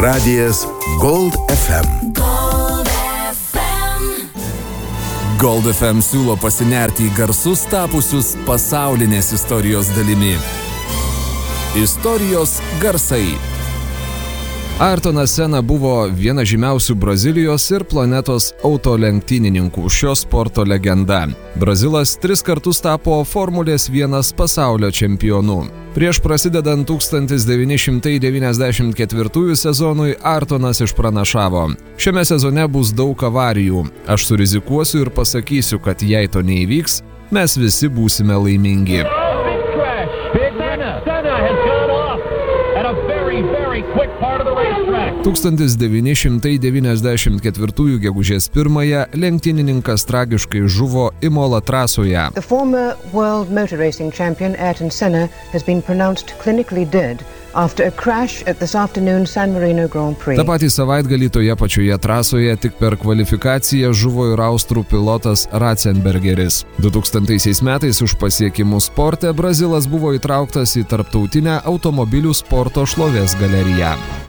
Radijas Gold FM. Gold FM siūlo pasinerti į garsus tapusius pasaulinės istorijos dalimi. Istorijos garsai. Ayrtonas Senna buvo vienas žymiausių Brazilijos ir planetos autolenktynininkų, šio sporto legenda. Brazilas 3 kartus tapo Formulės 1 pasaulio čempionu. Prieš prasidedant 1994 sezonui Ayrtonas išpranašavo: šiame sezone bus daug avarijų. Aš surizikuosiu ir pasakysiu, kad jei to neįvyks, mes visi būsime laimingi. 1994 gegužės 1 lenktynininkas tragiškai žuvo Imola trasoje. The former world motor racing champion Ayrton Senna has been pronounced clinically dead after a crash at this afternoon San Marino Grand Prix. Ta patį savaitgalį toje pačioje trasoje tik per kvalifikaciją žuvo ir austrų pilotas Ratzenbergeris. 2000 metais už pasiekimus sporte Brazilas buvo įtrauktas į tarptautinę automobilių sporto šlovės galeriją.